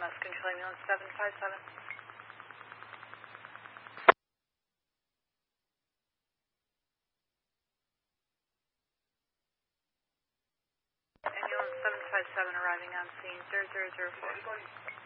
EMS control ambulance 757. Ambulance 757 arriving on scene 0004.